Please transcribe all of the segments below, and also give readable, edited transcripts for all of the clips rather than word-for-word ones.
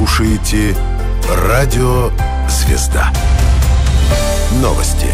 слушаете Радио Звезда. Новости.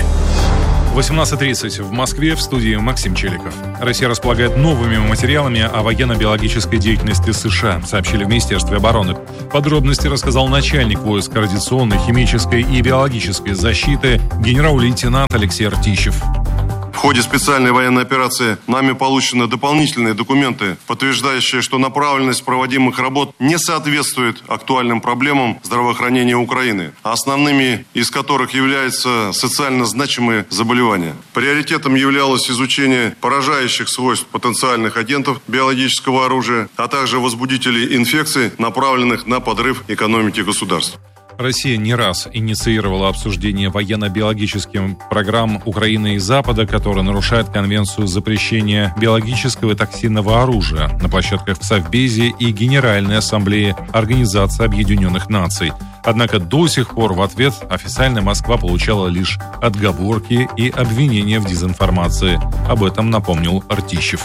18:30 в Москве, в студии Максим Челиков. Россия располагает новыми материалами о военно-биологической деятельности США, сообщили в Министерстве обороны. Подробности рассказал начальник войск радиационной, химической и биологической защиты генерал-лейтенант Алексей Артищев. В ходе специальной военной операции нами получены дополнительные документы, подтверждающие, что направленность проводимых работ не соответствует актуальным проблемам здравоохранения Украины, основными из которых являются социально значимые заболевания. Приоритетом являлось изучение поражающих свойств потенциальных агентов биологического оружия, а также возбудителей инфекций, направленных на подрыв экономики государства. Россия не раз инициировала обсуждение военно-биологических программ Украины и Запада, которые нарушают Конвенцию запрещения биологического и токсинного оружия на площадках в Совбезе и Генеральной Ассамблее Организации Объединенных Наций. Однако до сих пор в ответ официально Москва получала лишь отговорки и обвинения в дезинформации. Об этом напомнил Артищев.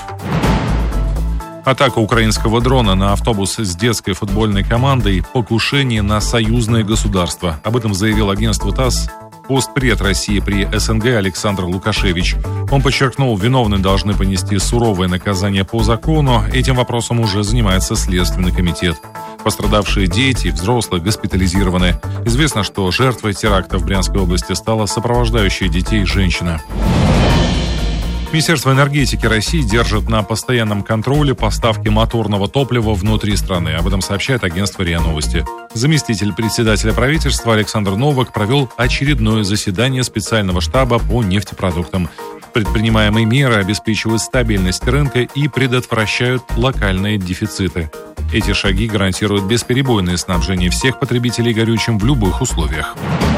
Атака украинского дрона на автобус с детской футбольной командой – покушение на союзное государство. Об этом заявил агентству ТАСС постпред России при СНГ Александр Лукашевич. Он подчеркнул, виновные должны понести суровое наказание по закону. Этим вопросом уже занимается Следственный комитет. Пострадавшие дети и взрослые госпитализированы. Известно, что жертвой теракта в Брянской области стала сопровождающая детей женщина. Министерство энергетики России держит на постоянном контроле поставки моторного топлива внутри страны. Об этом сообщает агентство РИА Новости. Заместитель председателя правительства Александр Новак провел очередное заседание специального штаба по нефтепродуктам. Предпринимаемые меры обеспечивают стабильность рынка и предотвращают локальные дефициты. Эти шаги гарантируют бесперебойное снабжение всех потребителей горючим в любых условиях.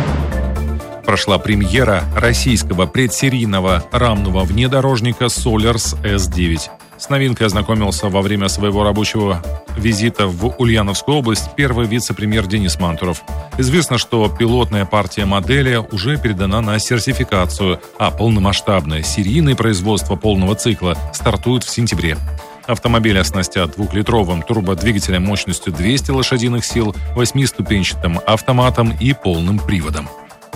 Прошла премьера российского предсерийного рамного внедорожника Solers S9. С новинкой ознакомился во время своего рабочего визита в Ульяновскую область первый вице-премьер Денис Мантуров. Известно, что пилотная партия модели уже передана на сертификацию, а полномасштабное серийное производство полного цикла стартует в сентябре. Автомобиль оснастят 2-литровым турбодвигателем мощностью 200 лошадиных сил, 8-ступенчатым автоматом и полным приводом.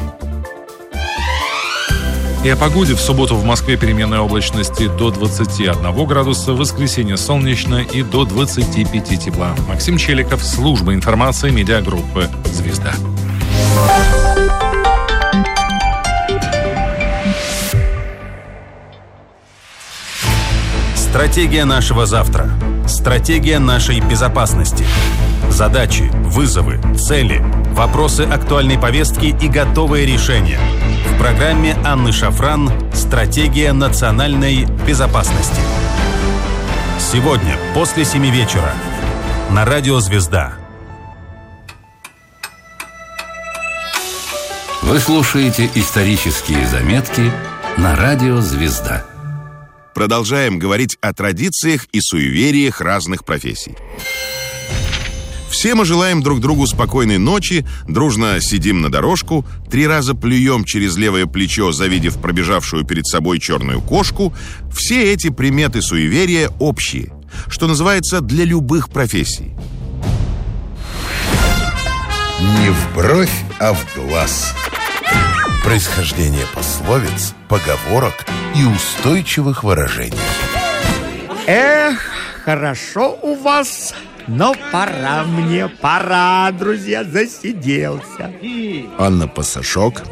И о погоде. В субботу в Москве переменной облачности до 21 градуса, в воскресенье солнечно и до 25 тепла. Максим Челиков, служба информации медиагруппы «Звезда». Стратегия нашего завтра. Стратегия нашей безопасности. Задачи, вызовы, цели, вопросы актуальной повестки и готовые решения. В программе Анны Шафран «Стратегия национальной безопасности». Сегодня после 7 вечера на Радио Звезда. Вы слушаете исторические заметки на Радио Звезда. Продолжаем говорить о традициях и суевериях разных профессий. Все мы желаем друг другу спокойной ночи, дружно сидим на дорожку, 3 раза плюем через левое плечо, завидев пробежавшую перед собой черную кошку. Все эти приметы суеверия общие, что называется, для любых профессий. Не в бровь, а в глаз. Происхождение пословиц, поговорок и устойчивых выражений. Эх, хорошо у вас, но пора мне, пора, друзья, засиделся. А на пасашок?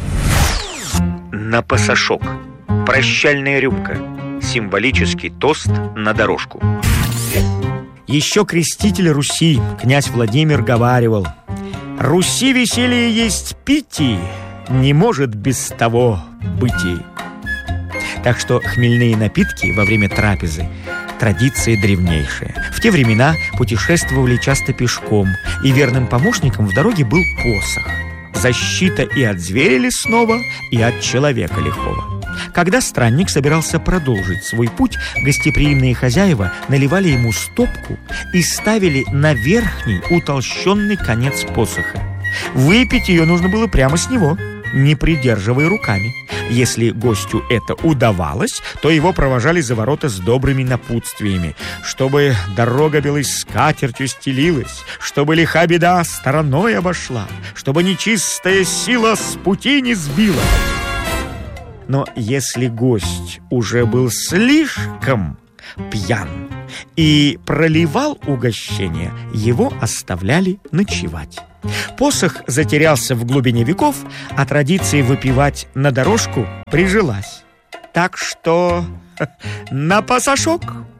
На пасашок. Прощальная рюмка. Символический тост на дорожку. Еще креститель Руси, князь Владимир, говаривал: «Руси веселье есть питий, не может без того бытий». Так что хмельные напитки во время трапезы – традиция древнейшая. В те времена путешествовали часто пешком, и верным помощником в дороге был посох. Защита и от зверя лесного, и от человека лихого. Когда странник собирался продолжить свой путь, гостеприимные хозяева наливали ему стопку и ставили на верхний утолщенный конец посоха. Выпить ее нужно было прямо с него. не придерживай руками. Если гостю это удавалось, то его провожали за ворота с добрыми напутствиями, чтобы дорога белой скатертью стелилась, чтобы лиха беда стороной обошла, чтобы нечистая сила с пути не сбила. Но если гость уже был слишком пьян и проливал угощение, его оставляли ночевать. Посох затерялся в глубине веков, а традиция выпивать на дорожку прижилась. Так что на пасашок.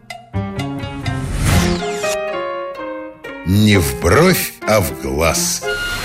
Не в бровь, а в глаз.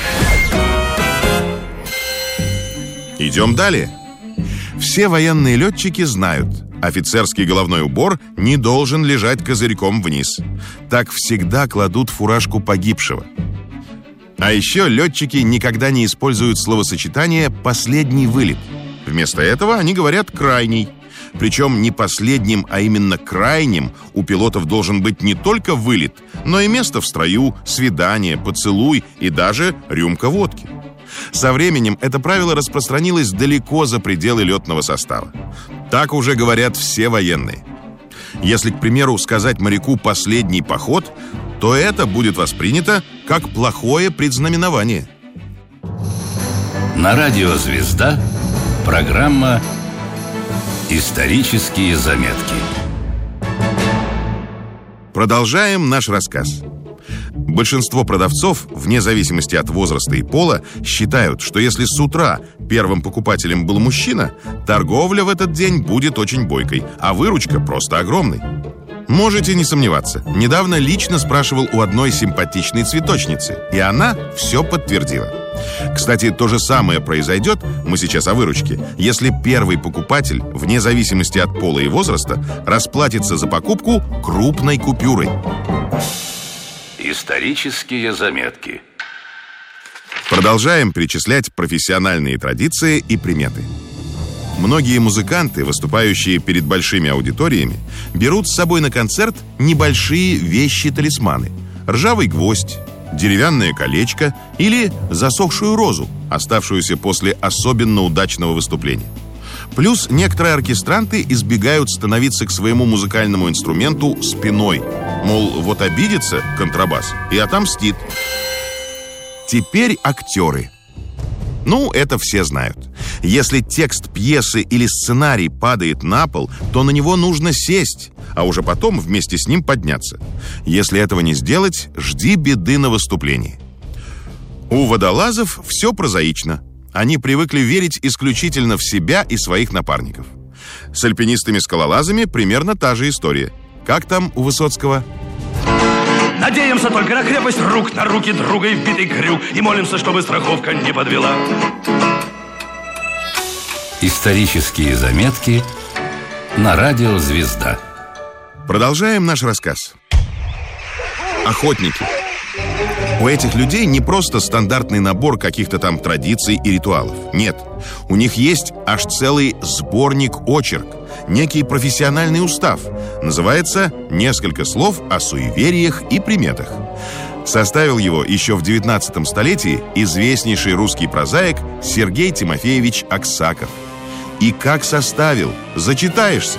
Идем далее. Все военные летчики знают, офицерский головной убор не должен лежать козырьком вниз. Так всегда кладут фуражку погибшего. А еще летчики никогда не используют словосочетание «последний вылет». Вместо этого они говорят «крайний». Причем не последним, а именно крайним у пилотов должен быть не только вылет, но и место в строю, свидание, поцелуй и даже рюмка водки. Со временем это правило распространилось далеко за пределы летного состава. Так уже говорят все военные. Если, к примеру, сказать моряку «последний поход», то это будет воспринято как плохое предзнаменование. На радио «Звезда» программа «Исторические заметки». Продолжаем наш рассказ. Большинство продавцов, вне зависимости от возраста и пола, считают, что если с утра первым покупателем был мужчина, торговля в этот день будет очень бойкой, а выручка просто огромной. Можете не сомневаться. Недавно лично спрашивал у одной симпатичной цветочницы, и она все подтвердила. Кстати, то же самое произойдет, мы сейчас о выручке, если первый покупатель, вне зависимости от пола и возраста, расплатится за покупку крупной купюрой. Исторические заметки. Продолжаем перечислять профессиональные традиции и приметы. Многие музыканты, выступающие перед большими аудиториями, берут с собой на концерт небольшие вещи-талисманы: ржавый гвоздь, деревянное колечко или засохшую розу, оставшуюся после особенно удачного выступления. Плюс некоторые оркестранты избегают становиться к своему музыкальному инструменту спиной. Мол, вот обидится контрабас и отомстит. Теперь актеры. Ну, это все знают. Если текст пьесы или сценарий падает на пол, то на него нужно сесть, а уже потом вместе с ним подняться. Если этого не сделать, жди беды на выступлении. У водолазов все прозаично. Они привыкли верить исключительно в себя и своих напарников. С альпинистами-скалолазами примерно та же история. Как там у Высоцкого? Надеемся только на крепость рук, на руки друга и вбитый крюк, и молимся, чтобы страховка не подвела. Исторические заметки на радио «Звезда». Продолжаем наш рассказ. Охотники. У этих людей не просто стандартный набор каких-то там традиций и ритуалов. Нет, у них есть аж целый сборник-очерк, некий профессиональный устав. Называется «Несколько слов о суевериях и приметах». Составил его еще в 19 столетии известнейший русский прозаик Сергей Тимофеевич Аксаков. И как составил, зачитаешься.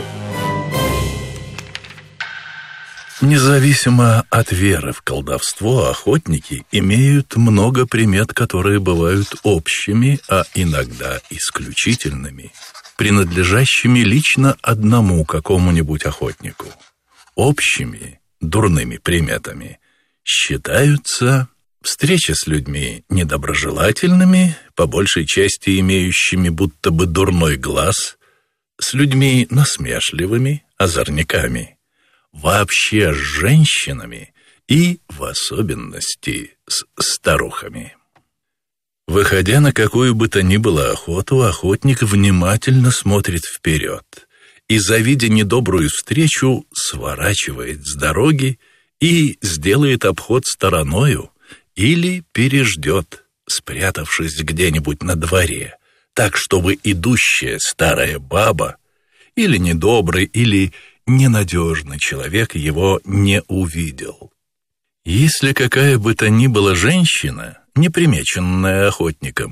Независимо от веры в колдовство, охотники имеют много примет, которые бывают общими, а иногда исключительными, принадлежащими лично одному какому-нибудь охотнику. Общими, дурными приметами считаются встречи с людьми недоброжелательными, по большей части имеющими будто бы дурной глаз, с людьми насмешливыми, озорниками, вообще с женщинами и, в особенности, с старухами. Выходя на какую бы то ни было охоту, охотник внимательно смотрит вперед и, завидя недобрую встречу, сворачивает с дороги и сделает обход стороною или переждет, спрятавшись где-нибудь на дворе, так, чтобы идущая старая баба или недобрый, или ненадежный человек его не увидел. Если какая бы то ни была женщина, не примеченная охотником,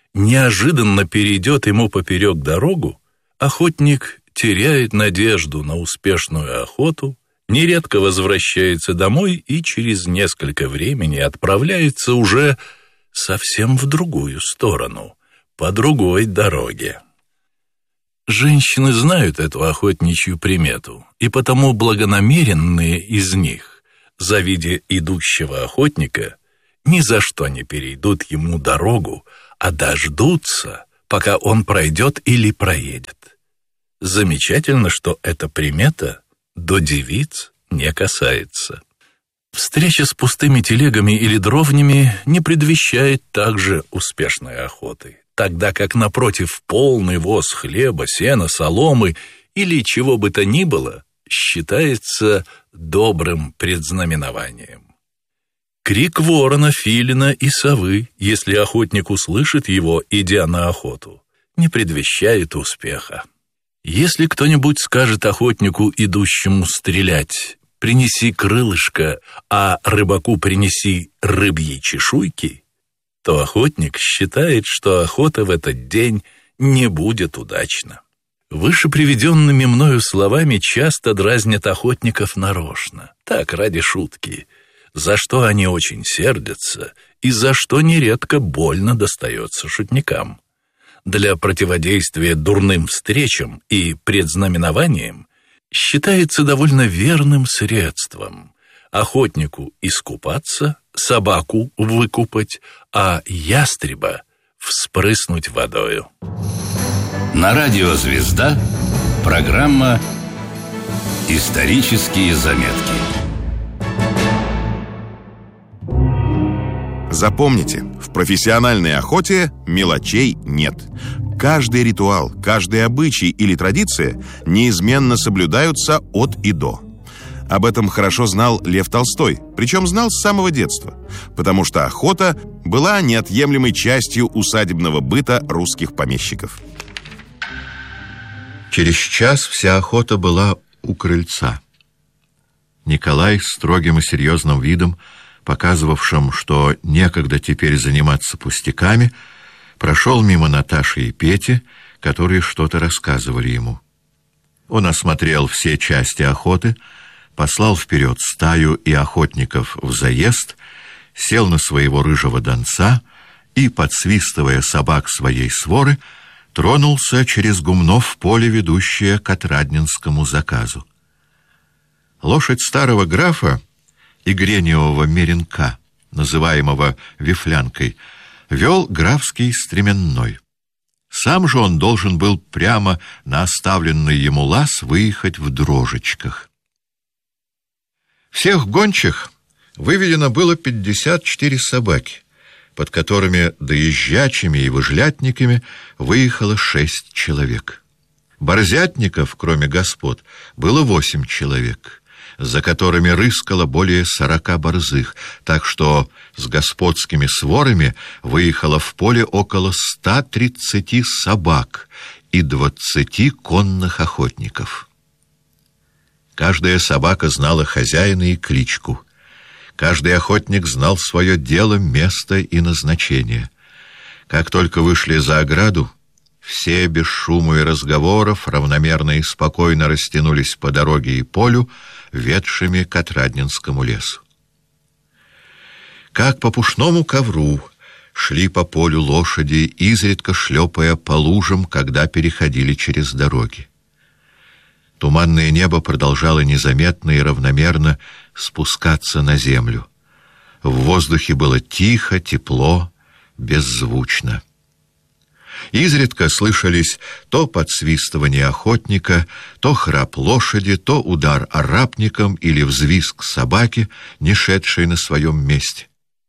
неожиданно перейдет ему поперек дорогу, охотник теряет надежду на успешную охоту, нередко возвращается домой и через несколько времени отправляется уже совсем в другую сторону, по другой дороге. Женщины знают эту охотничью примету, и потому благонамеренные из них, завидя идущего охотника, ни за что не перейдут ему дорогу, а дождутся, пока он пройдет или проедет. Замечательно, что эта примета до девиц не касается. Встреча с пустыми телегами или дровнями не предвещает также успешной охоты, тогда как, напротив, полный воз хлеба, сена, соломы или чего бы то ни было считается добрым предзнаменованием. Крик ворона, филина и совы, если охотник услышит его, идя на охоту, не предвещает успеха. Если кто-нибудь скажет охотнику, идущему стрелять, «принеси крылышко, а рыбаку принеси рыбьи чешуйки», то охотник считает, что охота в этот день не будет удачна. Выше приведенными мною словами часто дразнят охотников нарочно, так, ради шутки, за что они очень сердятся и за что нередко больно достается шутникам. Для противодействия дурным встречам и предзнаменованиям считается довольно верным средством охотнику искупаться, собаку выкупать, а ястреба вспрыснуть водою. На радио «Звезда» программа «Исторические заметки». Запомните, в профессиональной охоте мелочей нет. Каждый ритуал, каждый обычай или традиция неизменно соблюдаются от и до. Об этом хорошо знал Лев Толстой, причем знал с самого детства, потому что охота была неотъемлемой частью усадебного быта русских помещиков. Через час вся охота была у крыльца. Николай с строгим и серьезным видом, показывавшим, что некогда теперь заниматься пустяками, прошел мимо Наташи и Пети, которые что-то рассказывали ему. Он осмотрел все части охоты, послал вперед стаю и охотников в заезд, сел на своего рыжего донца и, подсвистывая собак своей своры, тронулся через гумно в поле, ведущее к отрадненскому заказу. Лошадь старого графа и грениевого меренка, называемого Вифлянкой, вел графский стременной. Сам же он должен был прямо на оставленный ему лаз выехать в дрожечках. Всех гончих выведено было 54 собаки, под которыми доезжачими и выжлятниками выехало 6 человек. Борзятников, кроме господ, было 8 человек, за которыми рыскало более 40 борзых, так что с господскими сворами выехало в поле около 130 собак и 20 конных охотников. Каждая собака знала хозяина и кличку. Каждый охотник знал свое дело, место и назначение. Как только вышли за ограду, все без шума и разговоров равномерно и спокойно растянулись по дороге и полю, ведшими к Отрадненскому лесу. Как по пушному ковру шли по полю лошади, изредка шлепая по лужам, когда переходили через дороги. Туманное небо продолжало незаметно и равномерно спускаться на землю. В воздухе было тихо, тепло, беззвучно. Изредка слышались то подсвистывание охотника, то храп лошади, то удар арапником или взвизг собаки, не шедшей на своем месте.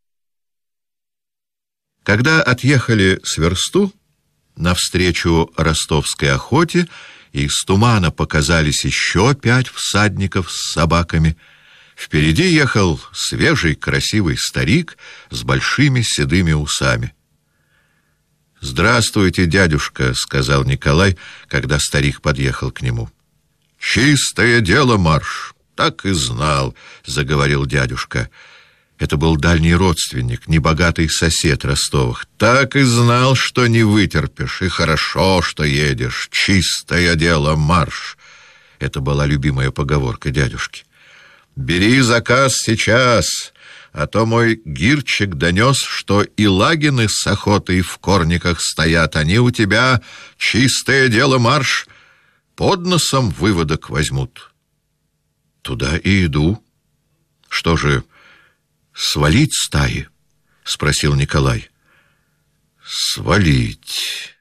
Когда отъехали с версту навстречу ростовской охоте, и из тумана показались еще 5 всадников с собаками, впереди ехал свежий красивый старик с большими седыми усами. «Здравствуйте, дядюшка», — сказал Николай, когда старик подъехал к нему. «Чистое дело, марш! Так и знал», — заговорил дядюшка. Это был дальний родственник, небогатый сосед Ростовых. «Так и знал, что не вытерпишь, и хорошо, что едешь. Чистое дело, марш!» Это была любимая поговорка дядюшки. «Бери заказ сейчас, а то мой гирчик донес, что и лагины с охотой в корниках стоят. Они у тебя, чистое дело, марш, под носом выводок возьмут». «Туда и иду. Что же, свалить стаи?» — спросил Николай. «Свалить».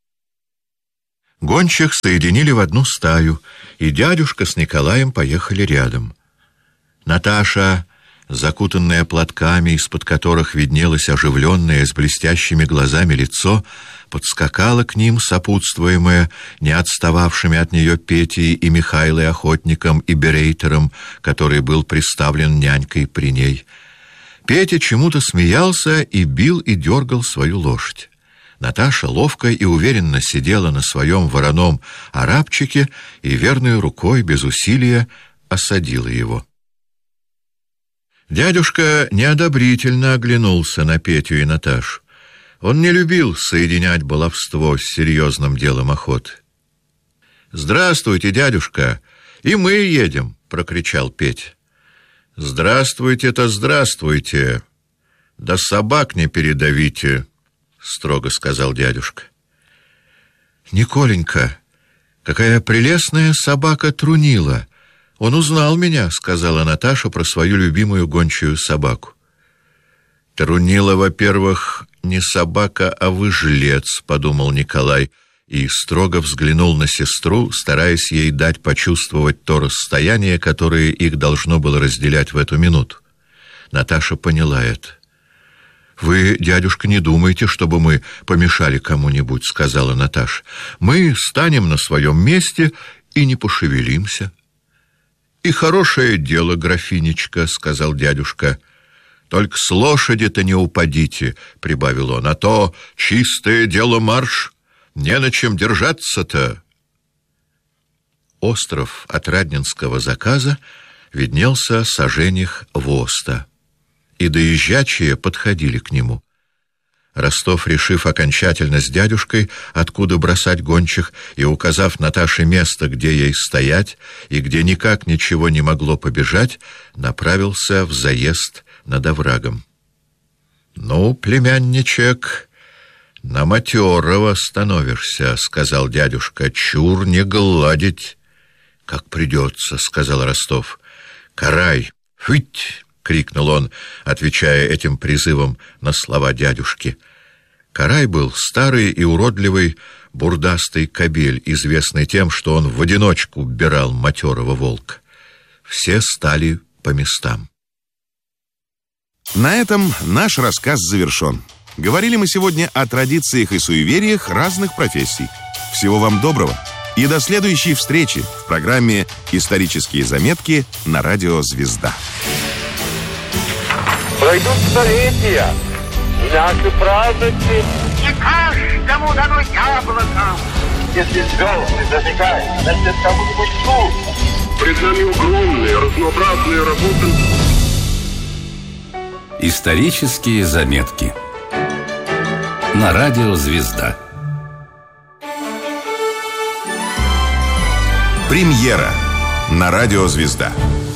Гончих соединили в одну стаю, и дядюшка с Николаем поехали рядом. Наташа, закутанная платками, из-под которых виднелось оживленное с блестящими глазами лицо, подскакала к ним, сопутствуемая не отстававшими от нее Петей и Михайлой охотником и берейтером, который был приставлен нянькой при ней. Петя чему-то смеялся и бил и дергал свою лошадь. Наташа ловко и уверенно сидела на своем вороном арабчике и верной рукой без усилия осадила его. Дядюшка неодобрительно оглянулся на Петю и Наташу. Он не любил соединять баловство с серьезным делом охоты. «Здравствуйте, дядюшка, и мы едем!» — прокричал Петя. «Здравствуйте-то, здравствуйте! Да собак не передавите!» — строго сказал дядюшка. «Николенька, какая прелестная собака Трунила! Он узнал меня», — сказала Наташа про свою любимую гончую собаку. «Трунила, во-первых, не собака, а выжилец», — подумал Николай, и строго взглянул на сестру, стараясь ей дать почувствовать то расстояние, которое их должно было разделять в эту минуту. Наташа поняла это. «Вы, дядюшка, не думайте, чтобы мы помешали кому-нибудь», — сказала Наташа. «Мы станем на своем месте и не пошевелимся». «И хорошее дело, графинечка», — сказал дядюшка. «Только с лошади-то не упадите», — прибавил он, — «а то чистое дело марш, не на чем держаться-то». Остров от Раднинского заказа виднелся саженях воста, и доезжачие подходили к нему. Ростов, решив окончательно с дядюшкой, откуда бросать гончих, и указав Наташе место, где ей стоять, и где никак ничего не могло побежать, направился в заезд над оврагом. «Ну, племянничек, на матерого становишься», — сказал дядюшка, — «чур не гладить». «Как придется», — сказал Ростов. «Карай, фыть!» — крикнул он, отвечая этим призывом на слова дядюшки. Карай был старый и уродливый бурдастый кобель, известный тем, что он в одиночку бирал матерого волка. Все стали по местам. На этом наш рассказ завершен. Говорили мы сегодня о традициях и суевериях разных профессий. Всего вам доброго и до следующей встречи в программе «Исторические заметки» на радио «Звезда». Пройдут столетия, и наши праздники, и каждому дано яблоко. Если звезды зажигают, значит, кому-нибудь тут. Пред нами огромные, разнообразные работы. Исторические заметки на радио «Звезда». Премьера на радио «Звезда».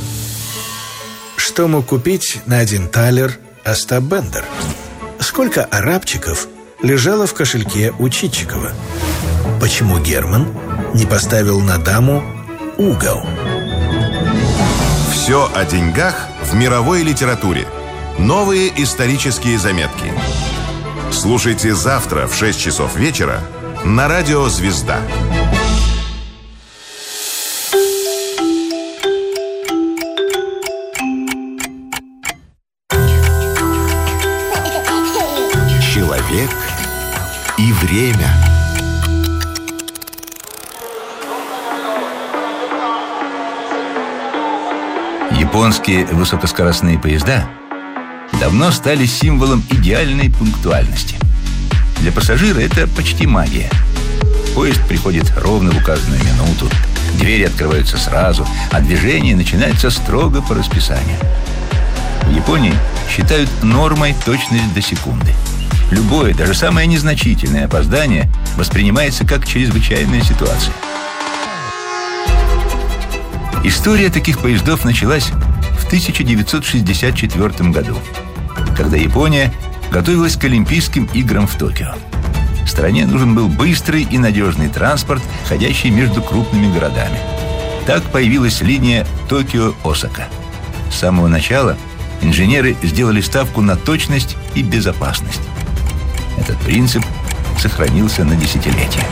Что мог купить на 1 талер Остап Бендер? Сколько арабчиков лежало в кошельке у Чичикова? Почему Герман не поставил на даму угол? Все о деньгах в мировой литературе. Новые исторические заметки. Слушайте завтра в 6 часов вечера на радио «Звезда». Человек и время. Японские высокоскоростные поезда давно стали символом идеальной пунктуальности. Для пассажира это почти магия. Поезд приходит ровно в указанную минуту, двери открываются сразу, а движение начинается строго по расписанию. В Японии считают нормой точность до секунды. Любое, даже самое незначительное опоздание воспринимается как чрезвычайная ситуация. История таких поездов началась в 1964 году, когда Япония готовилась к Олимпийским играм в Токио. Стране нужен был быстрый и надежный транспорт, ходящий между крупными городами. Так появилась линия Токио-Осака. С самого начала инженеры сделали ставку на точность и безопасность. Этот принцип сохранился на десятилетия.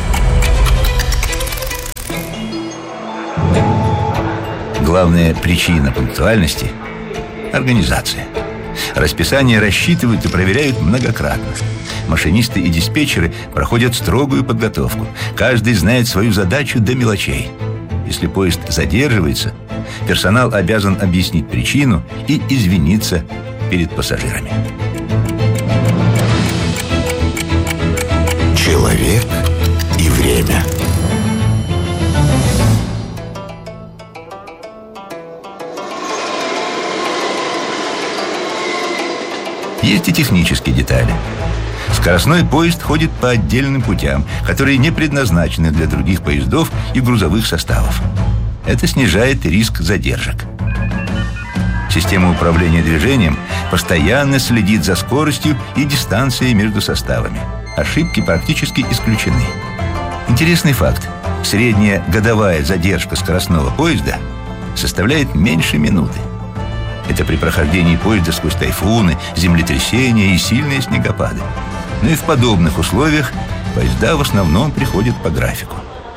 Главная причина пунктуальности – организация. Расписание рассчитывают и проверяют многократно. Машинисты и диспетчеры проходят строгую подготовку. Каждый знает свою задачу до мелочей. Если поезд задерживается, персонал обязан объяснить причину и извиниться перед пассажирами. Человек и время. Есть и технические детали. Скоростной поезд ходит по отдельным путям, которые не предназначены для других поездов и грузовых составов. Это снижает риск задержек. Система управления движением постоянно следит за скоростью и дистанцией между составами. Ошибки практически исключены. Интересный факт. Средняя годовая задержка скоростного поезда составляет меньше минуты. Это при прохождении поезда сквозь тайфуны, землетрясения и сильные снегопады. Но и в подобных условиях поезда в основном приходят по графику.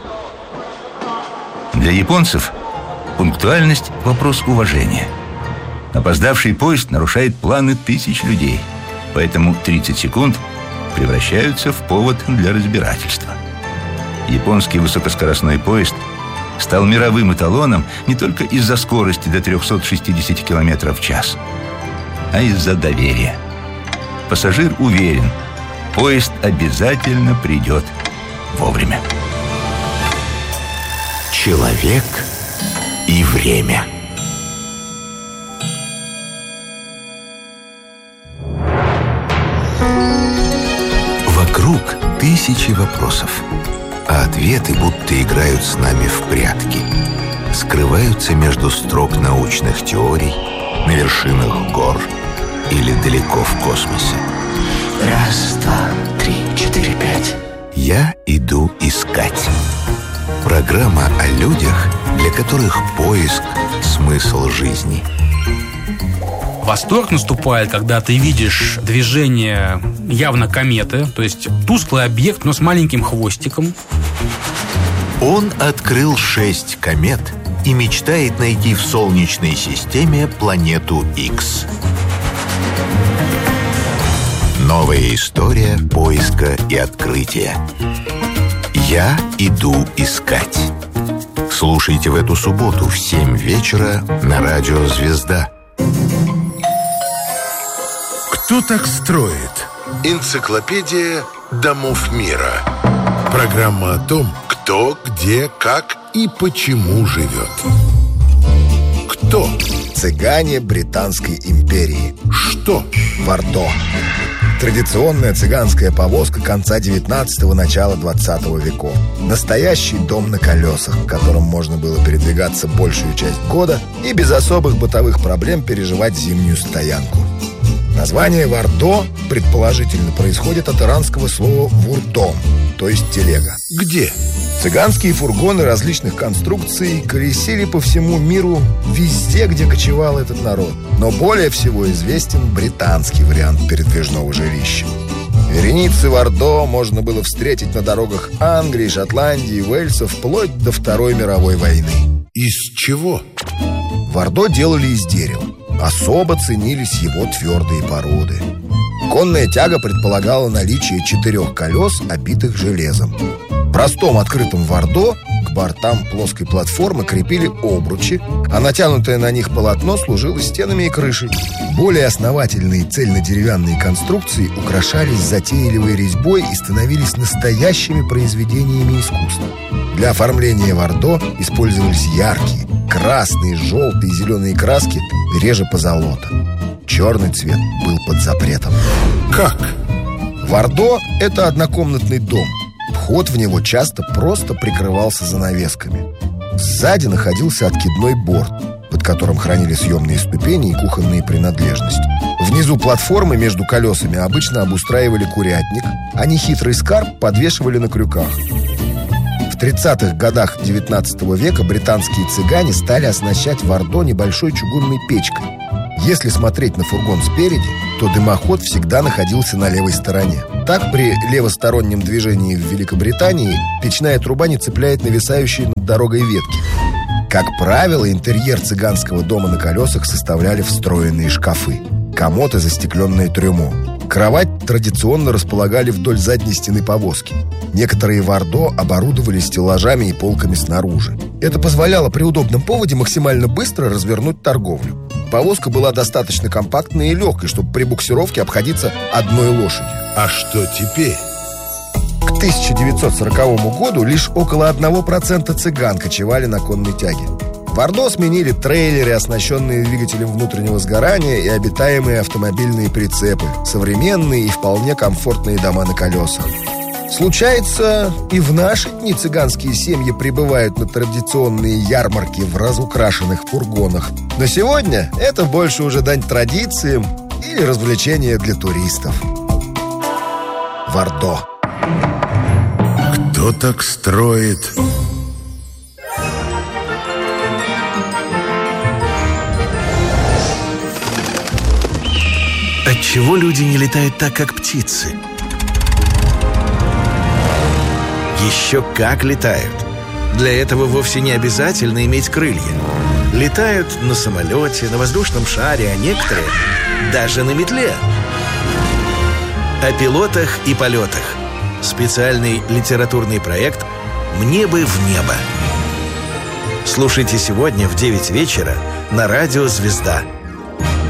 Для японцев пунктуальность – вопрос уважения. Опоздавший поезд нарушает планы тысяч людей, поэтому 30 секунд превращаются в повод для разбирательства. Японский высокоскоростной поезд стал мировым эталоном не только из-за скорости до 360 км в час, а из-за доверия. Пассажир уверен, поезд обязательно придет вовремя. Человек и время. Вокруг тысячи вопросов, а ответы будто играют с нами в прятки. Скрываются между строк научных теорий, на вершинах гор или далеко в космосе. Раз, два, три, четыре, пять. Я иду искать. Программа о людях, для которых поиск – смысл жизни. Восторг наступает, когда ты видишь движение явно кометы, то есть тусклый объект, но с маленьким хвостиком. Он открыл 6 комет и мечтает найти в Солнечной системе планету X. Новая история поиска и открытия. Я иду искать. Слушайте в эту субботу в 7 вечера на радио «Звезда». Кто так строит? Энциклопедия домов мира. Программа о том, кто, где, как и почему живет. Кто? Цыгане Британской империи. Что? Вардо. Традиционная цыганская повозка конца 19-го, начала 20 веков. Настоящий дом на колесах, в котором можно было передвигаться большую часть года и без особых бытовых проблем переживать зимнюю стоянку. Название «Вардо» предположительно происходит от иранского слова «вурдом», то есть телега. Где? Цыганские фургоны различных конструкций колесили по всему миру везде, где кочевал этот народ. Но более всего известен британский вариант передвижного жилища. Вереницы Вардо можно было встретить на дорогах Англии, Шотландии и Уэльса вплоть до Второй мировой войны. Из чего? Вардо делали из дерева. Особо ценились его твердые породы. Конная тяга предполагала наличие 4 колес, обитых железом. В простом открытом Вардо к бортам плоской платформы крепили обручи, а натянутое на них полотно служило стенами и крышей. Более основательные цельнодеревянные конструкции украшались затейливой резьбой и становились настоящими произведениями искусства. Для оформления Вардо использовались яркие красные, желтые и зеленые краски, реже позолота. черный цвет был под запретом. Как? Вардо – это однокомнатный дом. Вход в него часто просто прикрывался занавесками. Сзади находился откидной борт, под которым хранили съемные ступени и кухонные принадлежности. Внизу платформы между колесами обычно обустраивали курятник, а нехитрый скарб подвешивали на крюках. В 30-х годах XIX века британские цыгане стали оснащать Вардо небольшой чугунной печкой. Если смотреть на фургон спереди, то дымоход всегда находился на левой стороне. Так, при левостороннем движении в Великобритании печная труба не цепляет нависающие над дорогой ветки. Как правило, интерьер цыганского дома на колесах составляли встроенные шкафы, комод и застекленное трюмо. Кровать традиционно располагали вдоль задней стены повозки. Некоторые Вардо оборудовали стеллажами и полками снаружи. Это позволяло при удобном поводе максимально быстро развернуть торговлю. Повозка была достаточно компактной и легкой, чтобы при буксировке обходиться одной лошадью. А что теперь? К 1940 году лишь около 1% цыган кочевали на конной тяге. Вардо сменили трейлеры, оснащенные двигателем внутреннего сгорания, и обитаемые автомобильные прицепы, современные и вполне комфортные дома на колесах. Случается, и в наши дни цыганские семьи прибывают на традиционные ярмарки в разукрашенных фургонах. Но сегодня это больше уже дань традициям или развлечение для туристов. Вардо. Кто так строит? Отчего люди не летают так, как птицы? Еще как летают. Для этого вовсе не обязательно иметь крылья. Летают на самолете, на воздушном шаре, а некоторые даже на метле. О пилотах и полетах. Специальный литературный проект «Мне бы в небо». Слушайте сегодня в 9 вечера на радио «Звезда».